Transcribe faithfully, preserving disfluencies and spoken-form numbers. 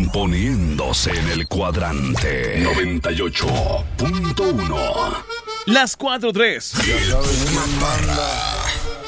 poniéndose en el cuadrante noventa y ocho punto uno. Las cuatro tres. Ya sabes, una banda.